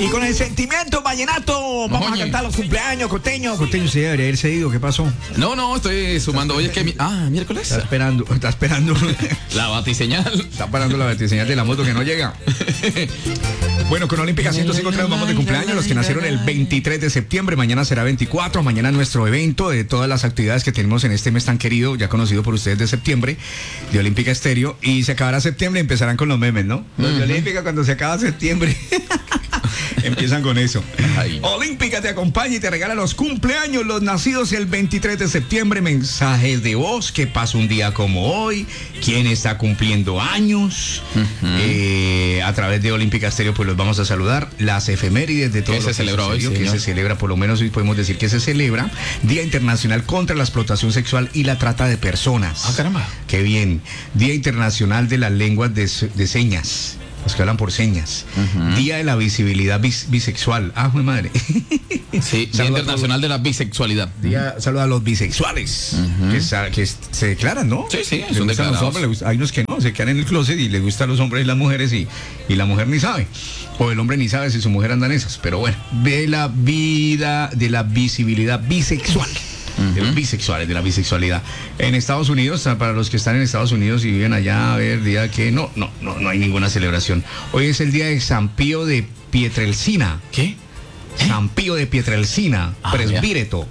Y con el sentimiento vallenato, vamos a cantar los cumpleaños, Costeño. Costeño se debería haberse ido, ¿qué pasó? No, estoy sumando. Oye, es que miércoles. Está esperando. La batiseñal. Está parando la batiseñal de la moto que no llega. Bueno, con Olímpica 105.3 vamos de cumpleaños. Los que nacieron el 23 de septiembre, mañana será 24. Mañana nuestro evento de todas las actividades que tenemos en este mes tan querido, ya conocido por ustedes de septiembre, de Olímpica Estéreo. Y se acabará septiembre y empezarán con los memes, ¿no? Los de Olímpica cuando se acaba septiembre. Empiezan con eso. Ay. Olímpica te acompaña y te regala los cumpleaños, los nacidos el 23 de septiembre, mensajes de voz, qué pasa un día como hoy, quién está cumpliendo años. A través de Olímpica Estéreo pues los vamos a saludar, las efemérides de todo lo que se celebra hoy, que se celebra, por lo menos hoy podemos decir que se celebra Día Internacional contra la Explotación Sexual y la Trata de Personas. Ah, caramba. Qué bien. Día Internacional de las Lenguas de Señas. Los que hablan por señas. Día de la visibilidad bisexual. Ah, mi madre. Sí, Día Internacional de la Bisexualidad. Saluda a los bisexuales. Que se declaran, ¿no? Sí, son declarados. Hay unos que no, se quedan en el closet y les gustan los hombres y las mujeres y la mujer ni sabe. O el hombre ni sabe si su mujer anda en esas. Pero bueno, de la visibilidad bisexual. De los bisexuales, de la bisexualidad. En Estados Unidos, para los que están en Estados Unidos y viven allá, a ver, día que no hay ninguna celebración. Hoy es el día de San Pío de Pietrelcina. ¿Qué? San Pío de Pietrelcina, presbítero.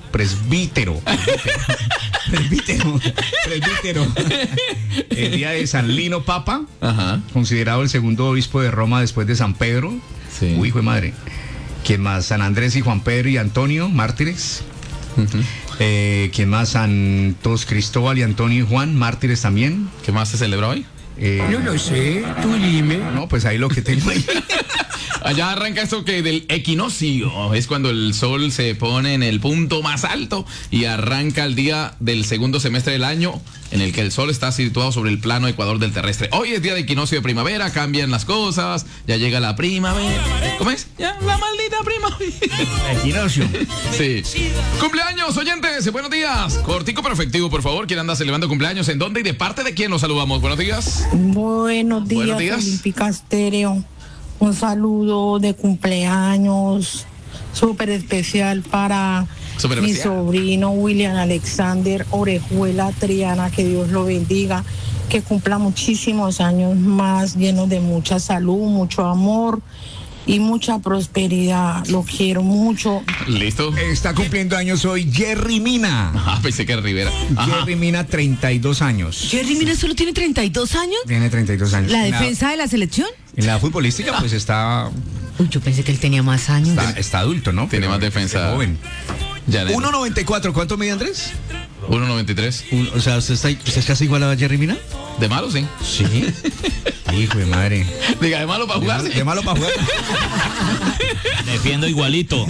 El día de San Lino Papa, considerado el segundo obispo de Roma después de San Pedro. Sí. Uy, hijo de madre. ¿Quién más? San Andrés y Juan Pedro y Antonio, mártires. ¿Quién más? Santos Cristóbal y Antonio y Juan, mártires también. ¿Qué más se celebra hoy? No lo sé, tú dime. No, pues ahí lo que tengo ahí. Allá arranca esto que del equinoccio, es cuando el sol se pone en el punto más alto y arranca el día del segundo semestre del año en el que el sol está situado sobre el plano ecuador del terrestre. Hoy es día de equinoccio de primavera, cambian las cosas, ya llega la primavera. ¿Cómo es? Ya la maldita primavera. Equinoccio. Sí. Cumpleaños, oyentes, buenos días. Cortico pero efectivo, por favor. ¿Quién anda celebrando cumpleaños? ¿En dónde y de parte de quién los saludamos? Buenos días. Buenos días. Olímpica Estéreo. Un saludo de cumpleaños súper especial para mi sobrino William Alexander Orejuela Triana, que Dios lo bendiga, que cumpla muchísimos años más, llenos de mucha salud, mucho amor y mucha prosperidad. Lo quiero mucho. ¿Listo? Está cumpliendo años hoy Jerry Mina. Pensé que era Rivera. Jerry Mina, 32 años. ¿Jerry Mina solo tiene 32 años? Tiene 32 años. ¿La defensa de la selección? En la futbolística, pues está... Uy, yo pensé que él tenía más años. Está adulto, ¿no? Tiene más defensa. Joven. 1.94, ¿cuánto mide Andrés? 1.93. O sea, ¿usted es casi igual a Jerry Mina? ¿De malo, sí? Sí. Hijo de madre. Diga, ¿de malo para jugar? De malo para jugar. Defiendo igualito.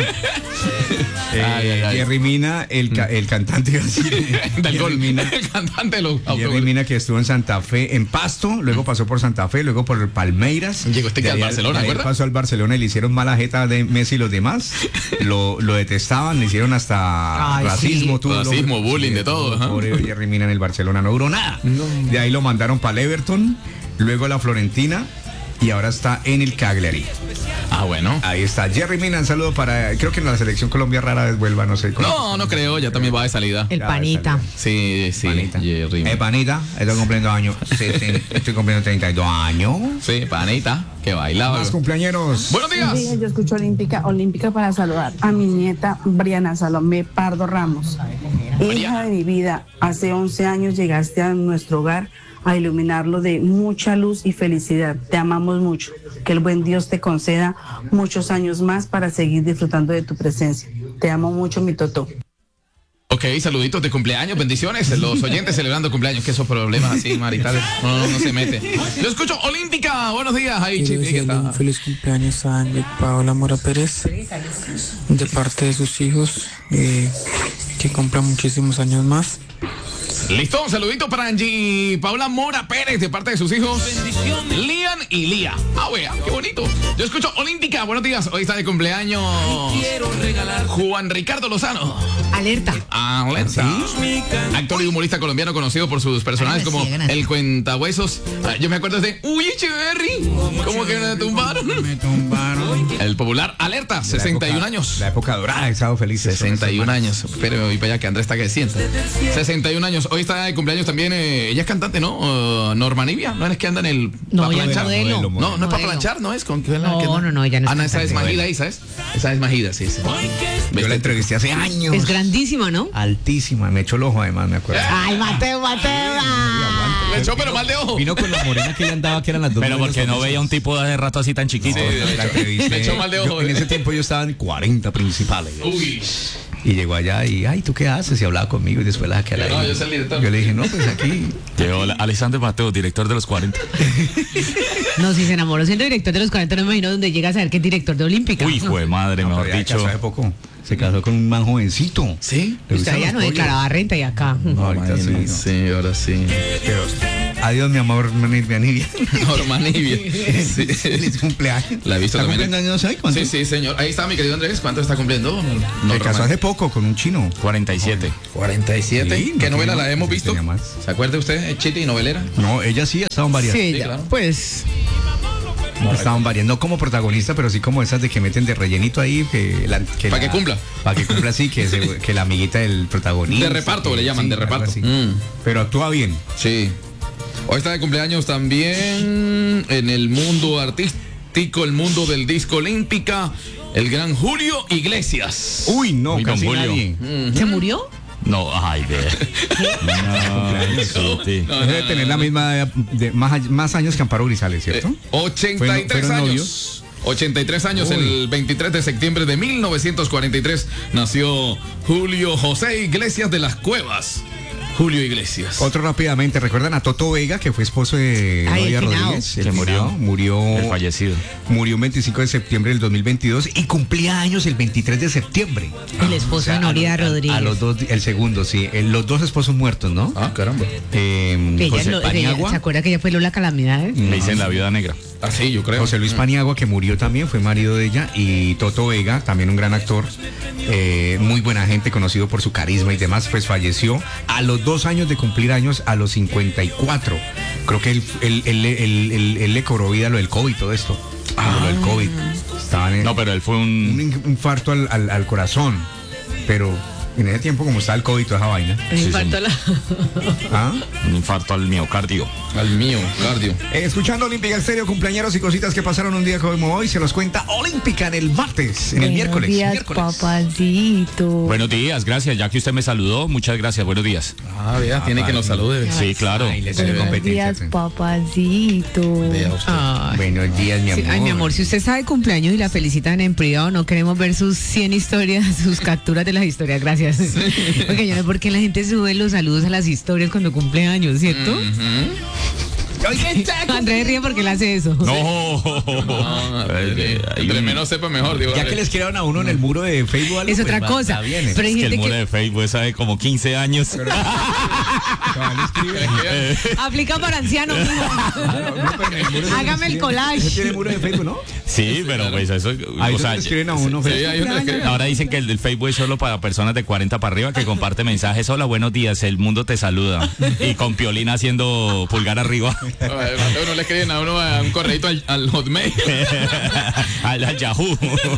Jerry Mina, el cantante del gol. Mina, el cantante de los Jerry Mina, que estuvo en Santa Fe, en Pasto, luego pasó por Santa Fe, luego por el Palmeiras. Llegó al Barcelona, ¿recuerda? Pasó al Barcelona y le hicieron mala jeta de Messi y los demás. Lo detestaban, le hicieron hasta racismo. Racismo, bullying, de todo. Pobre Jerry Mina en el Barcelona, no duró nada. De ahí lo mandaron para el Everton, luego a la Florentina y ahora está en el Cagliari. Bueno. Ahí está Jerry Mina, un saludo para, creo que en la selección Colombia rara vez vuelva, no sé. No creo, ya también va de salida. El panita. Sí, panita. Jerry Mina. Panita, estoy cumpliendo años. Estoy cumpliendo 32 años. Sí, panita, que bailaba. Más cumpleañeros. Buenos días. Sí, yo escucho Olímpica para saludar a mi nieta Briana Salomé Pardo Ramos. Hija de mi vida, hace 11 años llegaste a nuestro hogar a iluminarlo de mucha luz y felicidad. Te amamos mucho. Que el buen Dios te conceda muchos años más para seguir disfrutando de tu presencia. Te amo mucho, mi Totó. Ok, saluditos de cumpleaños, bendiciones. Los oyentes celebrando cumpleaños, que esos problemas así maritales no se mete. Yo escucho Olímpica, buenos días. Ahí, un feliz cumpleaños a Paola Mora Pérez, de parte de sus hijos, que cumplan muchísimos años más. Listo, un saludito para Angie Paula Mora Pérez de parte de sus hijos Lian y Lía. Ah, wea, qué bonito. Yo escucho Olímpica, buenos días. Hoy está de cumpleaños Juan Ricardo Lozano. Alerta. Alerta. ¿Sí? Actor y humorista colombiano conocido por sus personajes como el Cuentahuesos. Yo me acuerdo de Uy, Echeverry. ¿Cómo que me tumbaron? El popular Alerta, 61 años. La época dorada de Sábado Feliz. 61 años. Pero voy para allá que Andrés está que sienta. 61 años. Hoy está de cumpleaños también. Ella es cantante, ¿no? Norma Nivia. ¿No es que anda en el. No, ella es modelo. No, no es para planchar, ¿no? Es con. No, ella no es. Ana, esa es Majida ahí, ¿sabes? Esa es Majida, sí. Yo la entrevisté hace años. Es grandísima, ¿no? Altísima. Me echó el ojo, además, me acuerdo. Ay, Mateo. Le echó, pero mal de ojo. Vino con la morena que ella andaba, que eran las dos. Pero porque no veía un tipo de hace rato así tan chiquito. Sí, le echó mal de ojo. En ese tiempo yo estaba en 40 principales. Uy. Y llegó allá y, ay, ¿tú qué haces? Y hablaba conmigo y después la saqué a la. No, yo soy el director. Yo le dije, no, pues aquí. Llegó Alexander Mateo, director de los 40. No, si se enamoró siendo director de los 40, no me imagino donde llega a saber que es director de Olímpica. Uy, hijo de madre, mejor dicho. Hace poco. Se casó con un man jovencito. ¿Sí? Usted ya no de Carabarrenta y acá. No, ahorita sí. Sí, ahora sí. Pero, adiós, mi amor, Norma Nivia. Norma Nivia. Sí. Feliz cumpleaños. La he visto ¿Está también. cumpliendo años hoy? ¿Cuánto? Sí, señor. Ahí está mi querido Andrés. ¿Cuánto está cumpliendo? Se casó hace poco con un chino. 47. 47. Sí, ¿Qué no novela tiene- la hemos no visto? tenía más. ¿Se acuerda usted? ¿Chiti y novelera? No, ella sí ha estado en varias. Sí, Sí, ya, claro. pues. Estaban varias, no como protagonista, pero sí como esas de que meten de rellenito ahí. Pa' que cumpla. Para que cumpla, sí, que la amiguita del protagonista. De reparto, que- le llaman, sí, de algo reparto. así. Pero actúa bien. Sí. Hoy está de cumpleaños también en el mundo artístico, el mundo del disco Olímpica, el gran Julio Iglesias. Uy, no, Uy, don casi Julio. nadie. ¿Se murió? No, ay, ve. No, sí. Debe tener la misma edad más años que Amparo Grisales, ¿cierto? 83 ¿Fueron años. novios? 83 años, Uy. el 23 de septiembre de 1943 nació Julio José Iglesias de las Cuevas. Julio Iglesias. Otro rápidamente, ¿recuerdan a Toto Vega, que fue esposo de Ay, Noelia el finado. Rodríguez? Que murió. El fallecido. Murió el 25 de septiembre del 2022 y cumplía años el 23 de septiembre. El esposo de Noelia Rodríguez. A los dos, el segundo, sí. Los dos esposos muertos, ¿no? Ah, caramba. José Paniagua. ¿Se acuerda que ella fue Lola Calamidad? Le dicen la viuda negra. Ah, sí, yo creo. José Luis Paniagua, que murió también, fue marido de ella, y Toto Vega, también un gran actor, muy buena gente, conocido por su carisma y demás, pues falleció a los 2 años de cumplir años, a los 54. Creo que él le cobró vida lo del COVID, todo esto. Lo del COVID. Estaban en No, pero él fue un. un infarto al corazón, pero en ese tiempo, como está el COVID, toda esa vaina. Sí, Infarto sí. ¿Ah? Un infarto al miocardio. Al mío, cardio. Escuchando Olímpica Estéreo, cumpleañeros y cositas que pasaron un día como hoy, se los cuenta Olímpica en el martes, en el miércoles. Papacito. Buenos días, gracias. Ya que usted me saludó, muchas gracias. Buenos días. Ah, vea, tiene que nos salude. Sí, claro. Ay, le salió competencia. Papacito. Vea usted. Ay. Buenos días, mi amor. Sí, ay, mi amor, si usted está de cumpleaños y la felicitan en privado, no queremos ver sus 100 historias, sus capturas de las historias, gracias. Porque yo no sé por qué la gente sube los saludos a las historias cuando cumple años, ¿cierto? Andrés ríe porque él hace eso. No. Entre menos sepa mejor, digo. Ya que le escribieron a uno en el muro de Facebook, algo, Es pues, otra va, cosa. está bien, Pero hay Es que el gente muro que de Facebook es hace como 15 años. aplica para ancianos. Hágame el collage. ¿Ese tiene muro de Facebook, no? Sí, pero pues eso. Ahí O sea, le escriben a uno. sí, feliz hay uno que cumpleaños. ahora dicen que el del Facebook es solo para personas de 40 para arriba que comparte mensajes. Hola, buenos días, el mundo te saluda. Y con Piolín haciendo pulgar arriba. Mateo, no le escriben a uno a un correito al Hotmail. al Yahoo.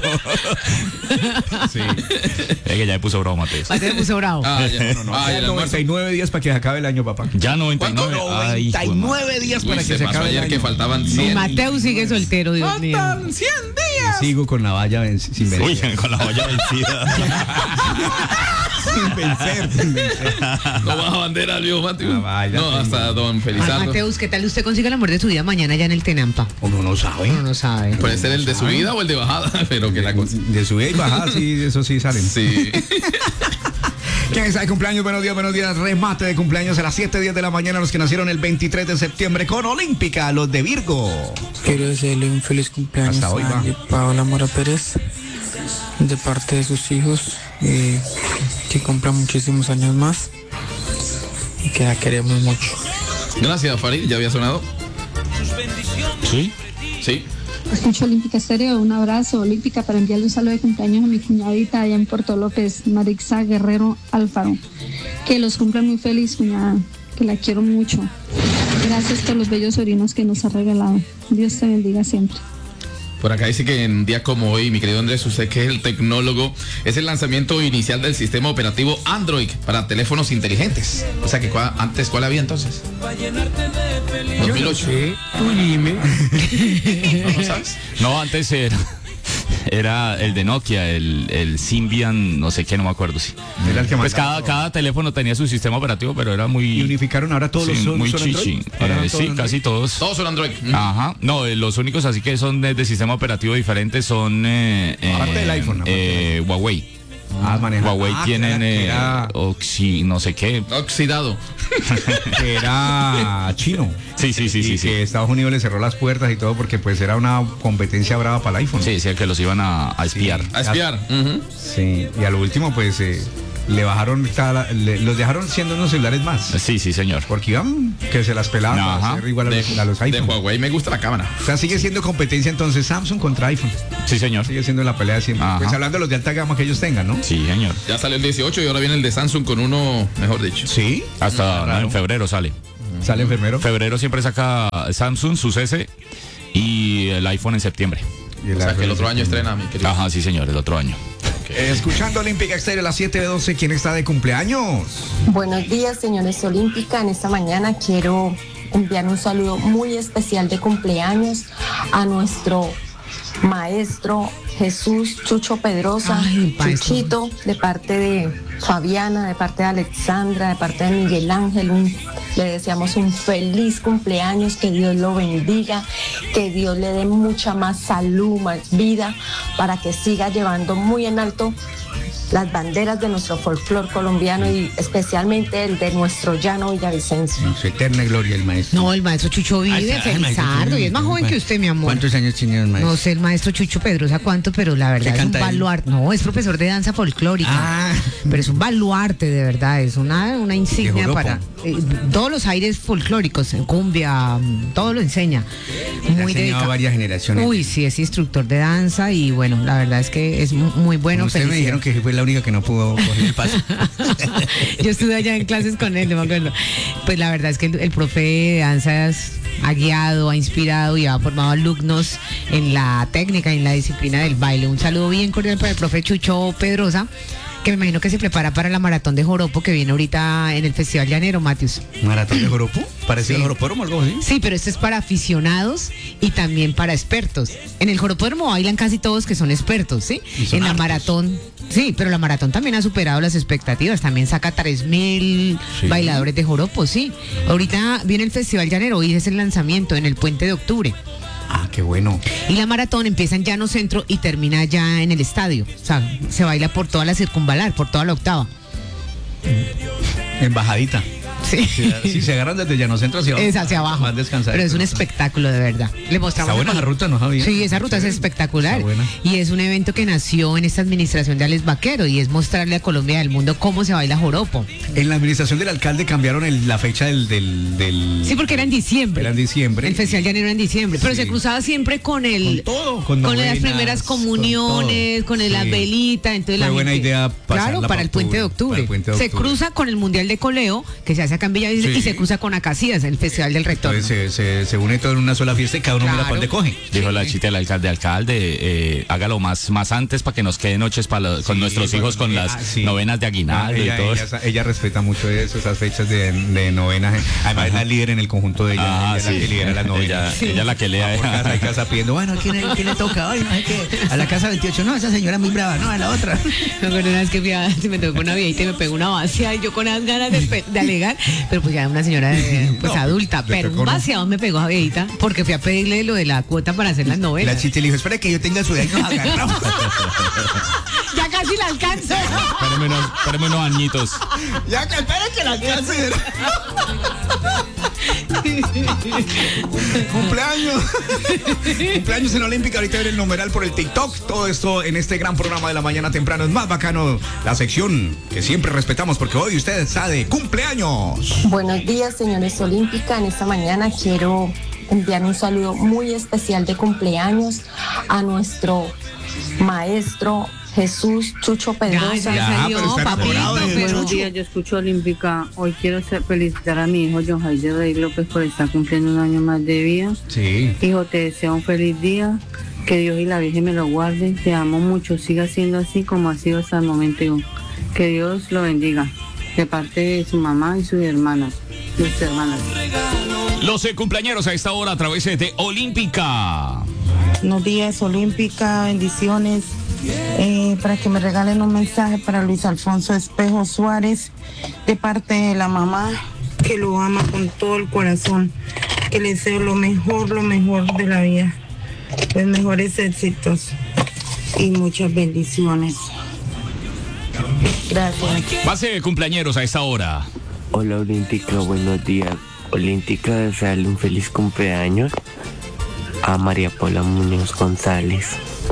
Sí. Es que ya me puso bravo, Mateo. Mateo se puso bravo. Ah, ya. Ah, Ya el almuerzo. 99 días para que se acabe el año, papá. Ya 99. Ay, hijo de madre. 99 días Uy, para se que se pasó acabe el ayer año. que faltaban 100. Mateo sigue soltero, Dios mío. ¡Faltan 100 días! Sigo con la valla sin vencer. Uy, con la olla vencida. Sin vencer, sin vencer. No baja bandera, viejo Mateo. Ah, vaya, No, hasta don Ay, Felizardo. Mateus, ¿qué tal usted consigue el amor de su vida mañana ya en el Tenampa? Uno no sabe. Uno no sabe. Puede ser el de subida o el de bajada, pero que la cosa. De subida y bajada, sí, eso sí salen. Sí. ¿Quién está de cumpleaños? Buenos días. Remate de cumpleaños a las 7:10 de la mañana. Los que nacieron el 23 de septiembre con Olímpica, los de Virgo. Quiero desearle un feliz cumpleaños Hasta hoy a va. Angie Paola Mora Pérez, de parte de sus hijos, que cumplan muchísimos años más. y que la queremos mucho. Gracias, Farid. ¿Ya había sonado? ¿Sí? Sí. Escucho Olímpica Estéreo, un abrazo Olímpica para enviarle un saludo de cumpleaños a mi cuñadita allá en Puerto López, Marixa Guerrero Alfaro. Que los cumpla muy feliz, cuñada, que la quiero mucho. Gracias por los bellos sobrinos que nos ha regalado. Dios te bendiga siempre. Por acá dice que en un día como hoy, mi querido Andrés, usted que es el tecnólogo, es el lanzamiento inicial del sistema operativo Android para teléfonos inteligentes. O sea que antes, ¿cuál había entonces? 2008. Tú dime. ¿No sabes? No, antes era el de Nokia, el Symbian, no sé qué, no me acuerdo. Sí. Era el que Pues cada teléfono tenía su sistema operativo, pero era muy... Y unificaron ahora todos los son muy son chichi. Sí, casi todos. Todos son Android. Ajá. No, los únicos así que son de sistema operativo diferentes son aparte del iPhone, Huawei. Maneja. Huawei tienen era no sé qué. Oxidado. que era chino. Sí. Que Estados Unidos le cerró las puertas y todo porque pues era una competencia brava para el iPhone. Sí, decía que los iban a espiar. A espiar. Sí, y a lo último pues le bajaron, los dejaron siendo unos celulares más. Sí, señor. Porque iban que se las pelaban para hacer igual a los iPhone. De Huawei me gusta la cámara. O sea, sigue siendo competencia entonces Samsung contra iPhone. Sí, señor. Sigue siendo la pelea siempre. Ajá. Pues hablando de los de alta gama que ellos tengan, ¿no? Sí, señor. Ya salió el 18 y ahora viene el de Samsung con uno, mejor dicho. Sí. Hasta en febrero sale. ¿Sale en febrero? Febrero siempre saca Samsung sus S y el iPhone en septiembre. O sea que el otro año estrena, mi querido. Ajá, sí, señor, el otro año. Escuchando Olímpica Estéreo a las 7:12, ¿quién está de cumpleaños? Buenos días, señores Olímpica. En esta mañana quiero enviar un saludo muy especial de cumpleaños a nuestro maestro Jesús Chucho Pedrosa. Chuchito, de parte de Fabiana, de parte de Alexandra, de parte de Miguel Ángel. Le deseamos un feliz cumpleaños, que Dios lo bendiga, que Dios le dé mucha más salud, más vida, para que siga llevando muy en alto las banderas de nuestro folclore colombiano y especialmente el de nuestro llano villavicencio. En su eterna gloria el maestro. No, el maestro Chucho vive, Felizardo, y es más joven que usted, mi amor. ¿Cuántos años tiene el maestro? No sé el maestro Chucho Pedrosa cuánto, pero la verdad es un baluarte. No, es profesor de danza folclórica. Pero es un baluarte, de verdad, es una insignia para todos los aires folclóricos, cumbia, todo lo enseña. Muy dedicado. Varias generaciones. Uy, sí, es instructor de danza y bueno, la verdad es que es muy bueno. Ustedes me dijeron que fue la única que no pudo coger el paso. Yo estuve allá en clases con él, no me acuerdo. Pues la verdad es que el profe de danzas ha guiado, ha inspirado y ha formado alumnos en la técnica y en la disciplina del baile. Un saludo bien cordial para el profe Chucho Pedrosa, que me imagino que se prepara para la maratón de joropo que viene ahorita en el Festival Llanero, Matius. ¿Maratón de joropo? ¿Parecido al joropódromo o algo así? Sí, pero esto es para aficionados y también para expertos. En el joropódromo bailan casi todos que son expertos, ¿sí? En la maratón, sí, pero la maratón también ha superado las expectativas. También saca 3,000 bailadores de joropo, sí. Ahorita viene el Festival Llanero, hoy es el lanzamiento en el Puente de Octubre. Ah, qué bueno. Y la maratón empieza en Llano Centro y termina ya en el estadio. O sea, se baila por toda la circunvalar, por toda la octava. En bajadita. Sí. Si se agarran desde Llano Centro hacia abajo. Es hacia abajo. Más descansar. Pero es un espectáculo, de verdad. Le mostramos. Está buena esa ruta, ¿no, Javier? Sí, esa ruta es espectacular. Y es un evento que nació en esta administración de Alex Vaquero y es mostrarle a Colombia y al mundo cómo se baila joropo. En la administración del alcalde cambiaron la fecha del... Sí, porque era en diciembre. Era en diciembre. El Festival Llanero era en diciembre. Pero se cruzaba siempre con el... Con todo. Con las primeras comuniones, con las velitas. Entonces Fue buena idea claro, para el Puente de Octubre. Se cruza con el Mundial de Coleo, que se hace acá en Villavicencio, y se cruza con Acacías, el Festival del Retorno. Entonces se une todo en una sola fiesta y cada uno mira para dónde coge. Dijo la chita del alcalde, hágalo más antes para que nos queden noches con nuestros hijos con las novenas de aguinaldo y todo. Ella respeta mucho eso, esas fechas de novenas. Además es la líder en el conjunto de ella. Ella es la que lidera las novenas. Ella es la que lea. Hay casa pidiendo, bueno, ¿quién le toca? Ay, a la casa 28, no, esa señora es muy brava, no, a la otra. Me acuerdo una vez que me tocó una viejita y me pegó una vacía y yo con las ganas de alegar, pero pues ya una señora adulta, pero un vaciado me pegó a viejita porque fui a pedirle lo de la cuota para hacer las novelas. La chita le dijo, espera que yo tenga su edad y nos agarramos. Ya casi la alcanzo. Espérame unos añitos. Ya, espera que la alcance. Cumpleaños. Cumpleaños en Olímpica. Ahorita viene el numeral por el TikTok. Todo esto en este gran programa de la mañana temprano. Es más bacano la sección que siempre respetamos porque hoy usted está de cumpleaños. Buenos días, señores Olímpica. En esta mañana quiero enviar un saludo muy especial de cumpleaños a nuestro maestro Jesús Chucho Pedrosa. Buenos días, yo escucho Olímpica. Hoy quiero felicitar a mi hijo Johaide Rey López por estar cumpliendo un año más de vida. Sí. Hijo, te deseo un feliz día. Que Dios y la Virgen me lo guarden. Te amo mucho. Siga siendo así como ha sido hasta el momento. Que Dios lo bendiga. De parte de su mamá y sus hermanas. Sus hermanas. Los cumpleañeros a esta hora a través de Olímpica. Buenos días, Olímpica. Bendiciones. Para que me regalen un mensaje para Luis Alfonso Espejo Suárez, de parte de la mamá, que lo ama con todo el corazón, que le deseo lo mejor de la vida, los mejores éxitos y muchas bendiciones. Gracias. Base de cumpleañeros a esta hora. Hola Olímpica, buenos días. Olímpica, desearle un feliz cumpleaños a María Paula Muñoz González,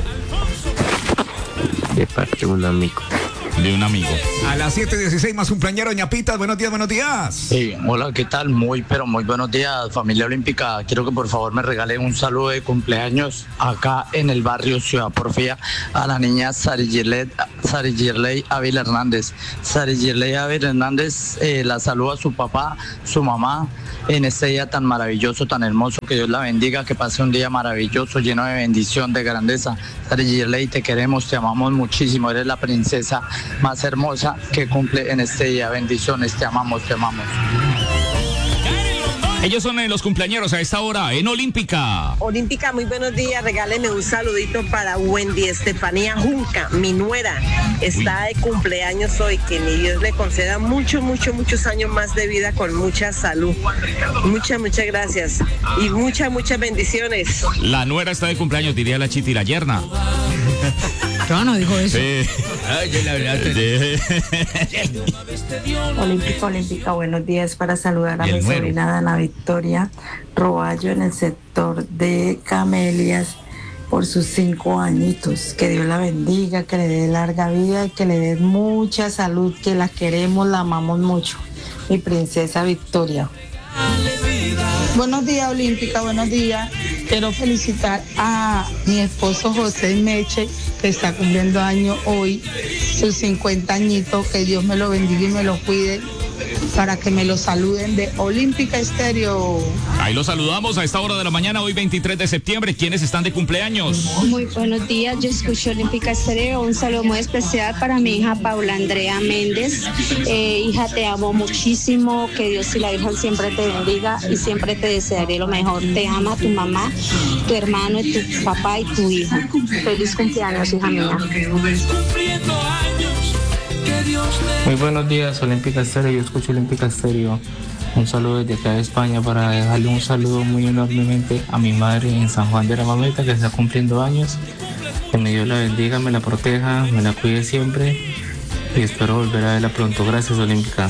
de parte de un amigo. A las 7:16 más cumpleañero, ñapitas. Buenos días, buenos días. Sí, hola, ¿qué tal? Muy buenos días, familia Olímpica. Quiero que por favor me regalen un saludo de cumpleaños acá en el barrio Ciudad Porfía a la niña Sari Girley Ávila Hernández. Sari Girley Ávila Hernández la saluda a su papá, su mamá, en este día tan maravilloso, tan hermoso. Que Dios la bendiga, que pase un día maravilloso, lleno de bendición, de grandeza. Sari Girley, te queremos, te amamos muchísimo. Eres la princesa más hermosa que cumple en este día. Bendiciones, te amamos, te amamos. Ellos son los cumpleañeros a esta hora en Olímpica. Olímpica, muy buenos días. Regáleme un saludito para Wendy Estefanía Junca, mi nuera. Está de cumpleaños hoy. Que mi Dios le conceda muchos años más de vida con mucha salud. Muchas gracias. Y muchas bendiciones. La nuera está de cumpleaños, diría la Chiti, la yerna. No dijo eso. Sí. Ay, yo la verdad. Olímpica, buenos días, para saludar a mi sobrina Dana Victoria Roballo en el sector de Camelias por sus 5 añitos. Que Dios la bendiga, que le dé larga vida y que le dé mucha salud, que la queremos, la amamos mucho. Mi princesa Victoria. Buenos días, Olímpica, buenos días. Quiero felicitar a mi esposo José Meche, que está cumpliendo año hoy, sus 50 añitos. Que Dios me lo bendiga y me lo cuide, para que me lo saluden de Olímpica Estéreo. Ahí lo saludamos a esta hora de la mañana, hoy 23 de septiembre. ¿Quiénes están de cumpleaños? Muy buenos días, yo escucho Olímpica Estéreo. Un saludo muy especial para mi hija Paula Andrea Méndez. Hija, te amo muchísimo, que Dios y la Virgen siempre te bendiga y siempre te desearé lo mejor. Te ama tu mamá, tu hermano, tu papá y tu hijo. Feliz cumpleaños, hija mía. Muy buenos días, Olímpica Estéreo. Yo escucho Olímpica Estéreo. Un saludo desde acá de España, para dejarle un saludo muy enormemente a mi madre en San Juan de la Mameta, que está cumpliendo años. Que me Dios la bendiga, me la proteja, me la cuide siempre y espero volver a verla pronto. Gracias, Olímpica.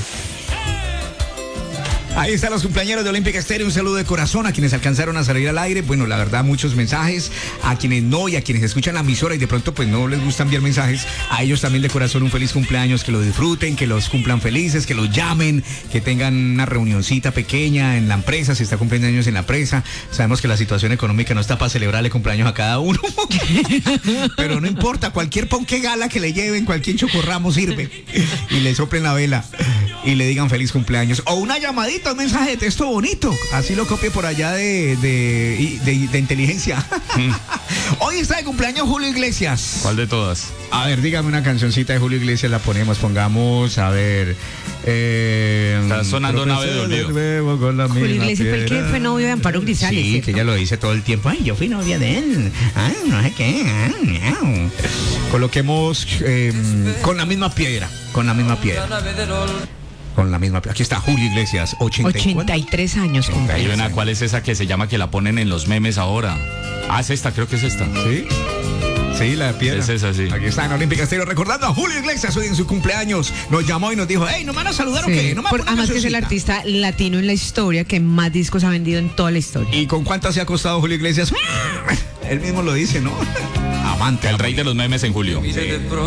Ahí están los cumpleañeros de Olímpica Estéreo. Un saludo de corazón a quienes alcanzaron a salir al aire. Bueno, la verdad, muchos mensajes. A quienes no y a quienes escuchan la emisora y de pronto pues no les gusta enviar mensajes, a ellos también de corazón un feliz cumpleaños. Que lo disfruten, que los cumplan felices, que los llamen, que tengan una reunioncita pequeña en la empresa, si está cumpliendo años en la empresa. Sabemos que la situación económica no está para celebrarle cumpleaños a cada uno. Pero no importa, cualquier ponque gala que le lleven, cualquier chocorramo sirve. Y le soplen la vela y le digan feliz cumpleaños. O una llamadita, un mensaje de texto bonito. Así lo copie por allá de inteligencia. Hoy está de cumpleaños Julio Iglesias. ¿Cuál de todas? A ver, dígame una cancioncita de Julio Iglesias, la pongamos, a ver. Está sonando Nave de Olvido. Julio Iglesias fue el que fue novio de Amparo Grisales. Sí, ¿cierto? Que ella lo dice todo el tiempo. Ay, yo fui novia de él. Ay, no sé qué. Coloquemos con la misma piedra. Con la misma piedra. Aquí está Julio Iglesias, 83 años. Hay una, ¿cuál es esa que se llama, que la ponen en los memes ahora? Ah, es esta, creo que es esta. ¿Sí? Sí, la piedra. Es esa, sí. Aquí está en Olímpica Estéreo recordando a Julio Iglesias hoy en su cumpleaños. Nos llamó y nos dijo, hey, ¿no me van a saludar o qué? ¿No me van a poner además que es el artista latino en la historia que más discos ha vendido en toda la historia. ¿Y con cuántas se ha costado Julio Iglesias? Él mismo lo dice, ¿no? Amante. El rey de los memes en Julio. Sí.